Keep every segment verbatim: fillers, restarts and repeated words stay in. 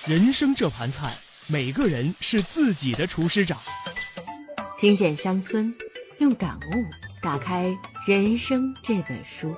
人生这盘菜，每个人是自己的厨师长。 听见乡村，用感悟打开人生这本书。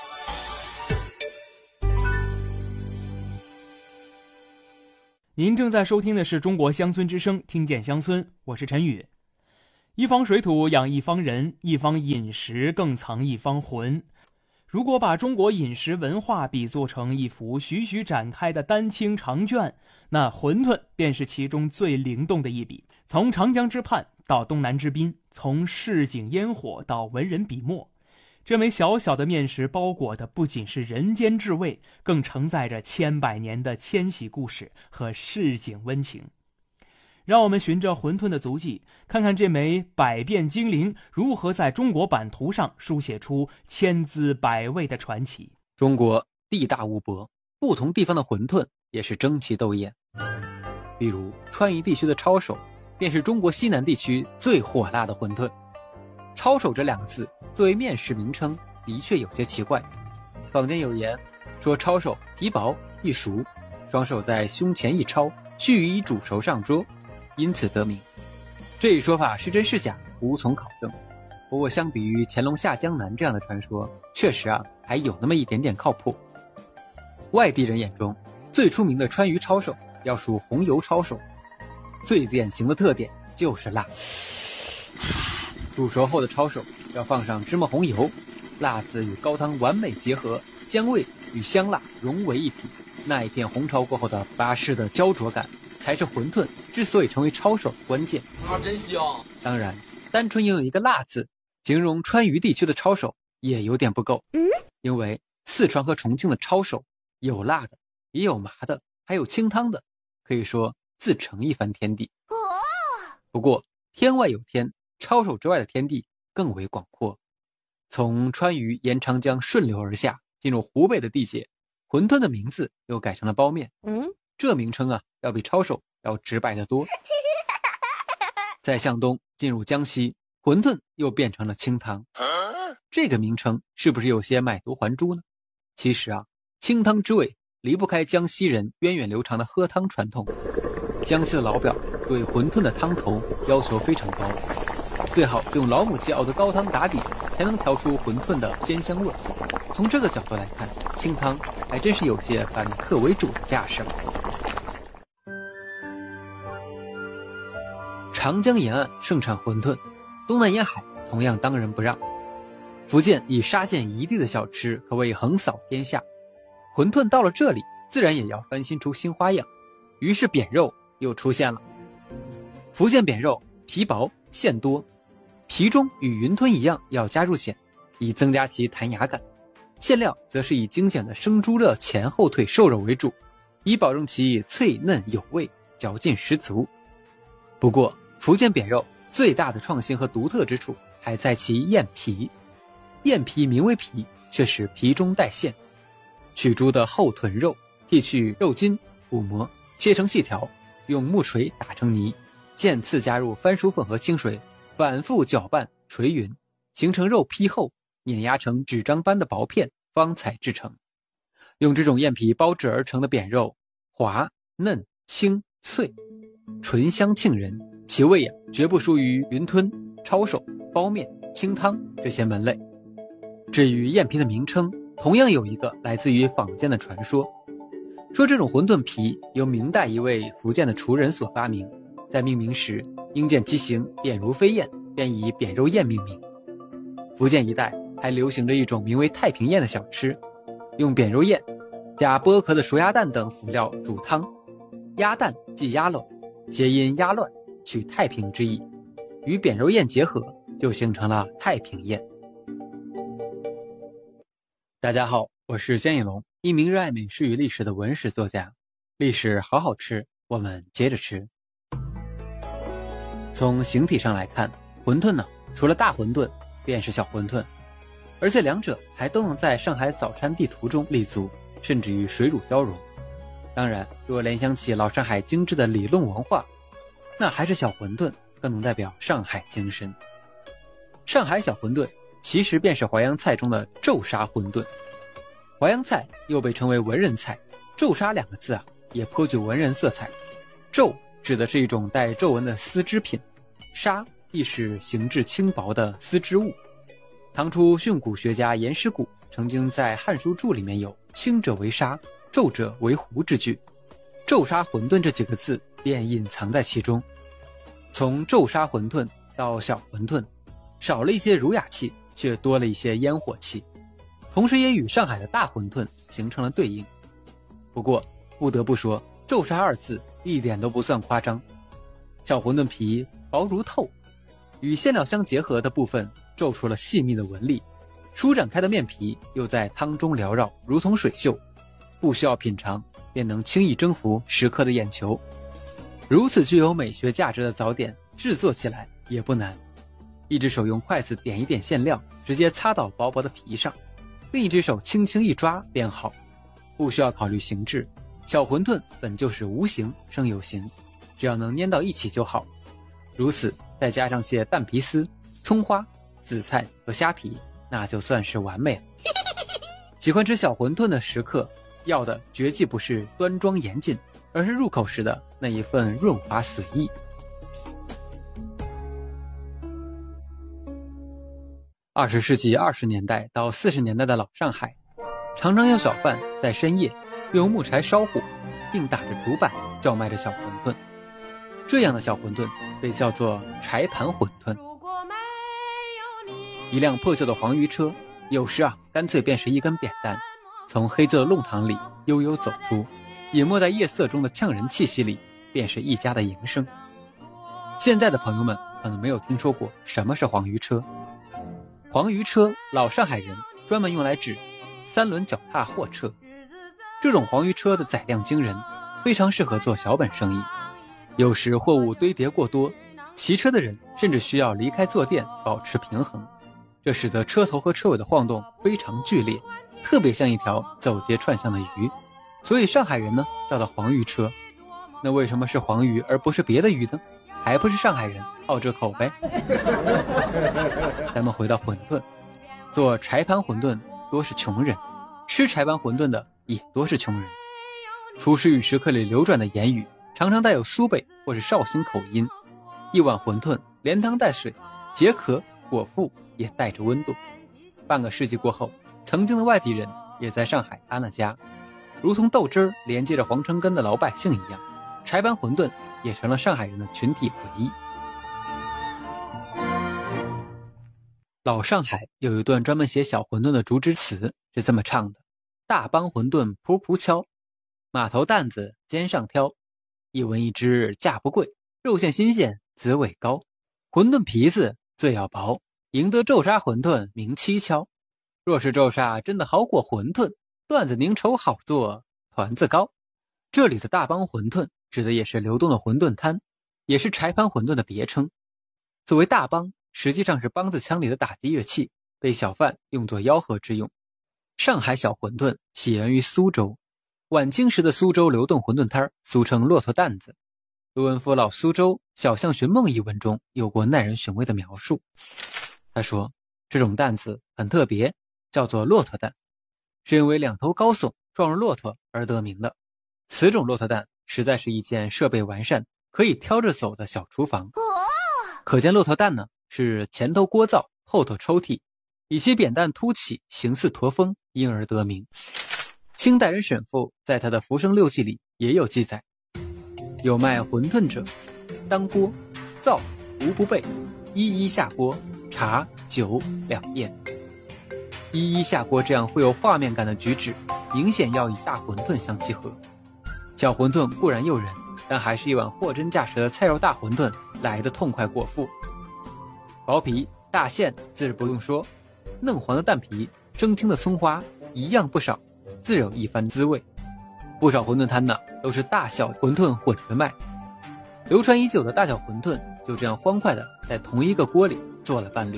您正在收听的是中国乡村之声，听见乡村，我是陈宇。一方水土养一方人，一方饮食更藏一方魂。如果把中国饮食文化比作成一幅徐徐展开的丹青长卷，那馄饨便是其中最灵动的一笔。从长江之畔到东南之滨，从市井烟火到文人笔墨，这枚小小的面食包裹的不仅是人间至味，更承载着千百年的迁徙故事和市井温情。让我们循着馄饨的足迹，看看这枚百变精灵如何在中国版图上书写出千滋百味的传奇。 中国地大物博，不同地方的馄饨也是争奇斗艳。比如川渝地区的抄手，便是中国西南地区最火辣的馄饨。抄手这两个字作为面食名称，的确有些奇怪。坊间有言说抄手皮薄易熟，双手在胸前一抄，须以煮熟上桌，因此得名。这一说法是真是假，无从考证。不过相比于乾隆下江南这样的传说，确实啊还有那么一点点靠谱。外地人眼中最出名的川渝抄手要数红油抄手，最典型的特点就是辣。煮熟后的抄手要放上芝麻红油，辣子与高汤完美结合，香味与香辣融为一体，那一片红炒过后的巴适的焦灼感，才是馄饨之所以成为抄手的关键。 啊，真香！ 当然，单纯拥有一个辣字，形容川渝地区的抄手也有点不够。嗯，因为四川和重庆的抄手有辣的，也有麻的，还有清汤的，可以说自成一番天地。哦、不过天外有天，抄手之外的天地更为广阔。从川渝沿长江顺流而下，进入湖北的地界，馄饨的名字又改成了包面。嗯，这名称啊，要比抄手要直白得多。再向东进入江西，馄饨又变成了清汤。这个名称是不是有些买椟还珠呢？其实啊，清汤之味离不开江西人源远流长的喝汤传统。江西的老表对馄饨的汤头要求非常高，最好是用老母鸡熬的高汤打底，才能调出馄饨的鲜香味。从这个角度来看，清汤还真是有些反客为主的架势。长江沿岸盛产馄饨，东南沿海同样当仁不让。福建以沙县一地的小吃可谓横扫天下，馄饨到了这里自然也要翻新出新花样，于是扁肉又出现了。福建扁肉皮薄馅多，皮中与云吞一样要加入碱，以增加其弹牙感。馅料则是以精简的生猪的前后腿瘦肉为主，以保证其脆嫩有味，嚼劲十足。不过福建扁肉最大的创新和独特之处还在其燕皮。燕皮名为皮，却是皮中带馅。取猪的后臀肉，剔去肉筋，补膜，切成细条，用木锤打成泥，渐次加入番薯粉和清水，反复搅拌捶匀，形成肉坯后，碾压成纸张般的薄片，方才制成。用这种燕皮包制而成的扁肉，滑嫩清脆，醇香沁人，其味啊绝不输于云吞、抄手、包面、清汤这些门类。至于燕皮的名称，同样有一个来自于坊间的传说，说这种馄饨皮由明代一位福建的厨人所发明，在命名时因见其形扁如飞燕，便以扁肉燕命名。福建一带还流行着一种名为太平燕的小吃，用扁肉燕加剥壳的熟鸭蛋等辅料煮汤，鸭蛋即鸭卵，谐音鸭乱，取太平之意，与扁肉燕结合，就形成了太平燕。大家好，我是江引龙，一名热爱美食与历史的文史作家。历史好好吃，我们接着吃。从形体上来看，馄饨呢，除了大馄饨便是小馄饨，而且两者还都能在上海早餐地图中立足，甚至与水乳交融。当然，若联想起老上海精致的理论文化，那还是小馄饨更能代表上海精神。上海小馄饨其实便是淮扬菜中的皱沙馄饨。淮扬菜又被称为文人菜，皱沙两个字啊， 也颇具文人色彩。皱指的是一种带皱纹的丝织品，纱亦是形质轻薄的丝织物。唐初训诂学家颜师古曾经在《汉书注》里面有轻者为纱，皱者为狐之句，皱纱馄饨这几个字便隐藏在其中。从皱纱馄饨到小馄饨，少了一些儒雅气，却多了一些烟火气，同时也与上海的大馄饨形成了对应。不过不得不说，皱纱二字一点都不算夸张。小馄饨皮薄如透，与馅料相结合的部分皱出了细密的纹理，舒展开的面皮又在汤中缭绕，如同水袖，不需要品尝便能轻易征服食客的眼球。如此具有美学价值的早点制作起来也不难，一只手用筷子点一点馅料，直接擦到薄薄的皮上，另一只手轻轻一抓便好，不需要考虑形制。小馄饨本就是无形生有形，只要能粘到一起就好。如此再加上些蛋皮丝、葱花、紫菜和虾皮，那就算是完美了。喜欢吃小馄饨的食客，要的绝技不是端庄严谨，而是入口时的那一份润滑随意。二十世纪二十年代到四十年代的老上海，常常有小贩在深夜用木柴烧火，并打着竹板叫卖着小馄饨。这样的小馄饨被叫做柴盘馄饨。一辆破旧的黄鱼车，有时啊干脆便是一根扁担，从黑旧的弄堂里悠悠走出，隐没在夜色中的呛人气息里，便是一家的营生。现在的朋友们可能没有听说过什么是黄鱼车。黄鱼车，老上海人专门用来指三轮脚踏货车。这种黄鱼车的载量惊人，非常适合做小本生意。有时货物堆叠过多，骑车的人甚至需要离开坐垫保持平衡，这使得车头和车尾的晃动非常剧烈，特别像一条走街串巷的鱼，所以上海人呢叫它黄鱼车。那为什么是黄鱼而不是别的鱼呢？还不是上海人好这口呗。咱们回到馄饨，做柴盘馄饨多是穷人，吃柴盘馄饨的也多是穷人。厨师与食客里流转的言语常常带有苏北或是绍兴口音，一碗馄饨连汤带水，解渴果腹，也带着温度。半个世纪过后，曾经的外地人也在上海安了家，如同豆汁儿连接着皇城根的老百姓一样，柴盘馄饨也成了上海人的群体回忆。老上海有一段专门写小馄饨的竹枝词，是这么唱的：大帮馄饨噗噗敲，码头担子肩上挑，一文一只价不贵，肉馅新鲜滋味高，馄饨皮子最要薄，赢得皱纱馄饨名蹊跷。若是皱纱真的好裹馄饨，段子宁稠好做团子糕。这里的大帮馄饨指的也是流动的馄饨摊，也是柴盘馄饨的别称。作为大帮，实际上是梆子腔里的打击乐器，被小贩用作吆喝之用。上海小馄饨起源于苏州，晚清时的苏州流动馄饨摊俗称骆驼担子。陆文夫《老苏州小巷寻梦》一文中有过耐人寻味的描述。他说，这种担子很特别，叫做骆驼担，是因为两头高耸状如骆驼而得名的。此种骆驼担实在是一件设备完善，可以挑着走的小厨房。可见骆驼担呢，是前头锅灶，后头抽屉，以其扁担凸起，形似驼峰，因而得名。清代人沈复在他的《浮生六记》里也有记载：有卖馄饨者，当锅灶无不备，一一下锅，茶酒两便。一一下锅这样富有画面感的举止，明显要与大馄饨相契合。小馄饨固然诱人，但还是一碗货真价实的菜肉大馄饨来得痛快果腹。薄皮大馅自是不用说，嫩黄的蛋皮、生青的葱花一样不少，自有一番滋味。不少馄饨摊呢都是大小馄饨混着卖，流传已久的大小馄饨就这样欢快的在同一个锅里做了伴侣。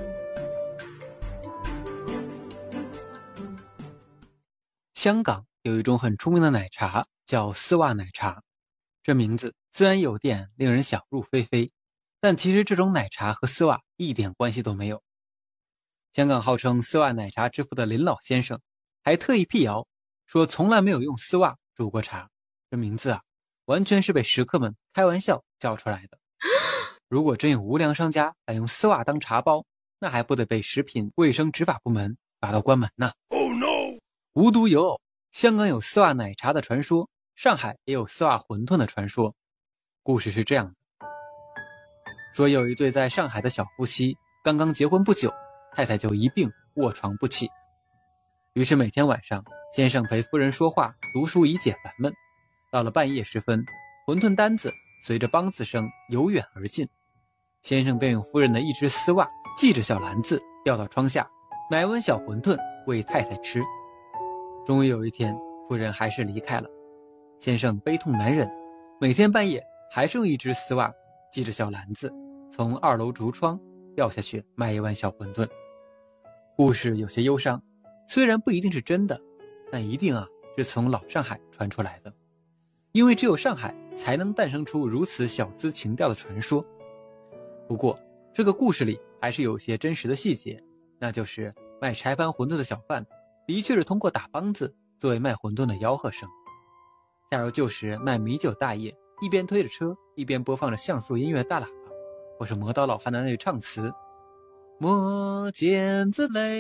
香港有一种很出名的奶茶叫丝袜奶茶，这名字虽然有点令人想入非非，但其实这种奶茶和丝袜一点关系都没有。香港号称丝袜奶茶之父的林老先生还特意辟谣，说从来没有用丝袜煮过茶， 这名字啊，完全是被食客们开玩笑叫出来的。如果真有无良商家敢用丝袜当茶包，那还不得被食品卫生执法部门罚到关门呢？ Oh no！ 无独有偶，香港有丝袜奶茶的传说，上海也有丝袜馄饨的传说。故事是这样的，说有一对在上海的小夫妻刚刚结婚不久，太太就一病卧床不起。于是每天晚上，先生陪夫人说话读书以解烦闷。到了半夜时分，馄饨单子随着梆子声由远而近，先生便用夫人的一只丝袜系着小篮子吊到窗下，买碗小馄饨喂太太吃。终于有一天，夫人还是离开了，先生悲痛难忍，每天半夜还是用一只丝袜系着小篮子从二楼橱窗掉下去卖一碗小馄饨。故事有些忧伤，虽然不一定是真的，但一定啊是从老上海传出来的，因为只有上海才能诞生出如此小资情调的传说。不过这个故事里还是有些真实的细节，那就是卖柴盘馄饨的小贩的确是通过打梆子作为卖馄饨的吆喝声。假如旧时卖米酒大爷一边推着车一边播放着像素音乐大喇叭，或是磨刀老汉的那句唱词，磨剪子泪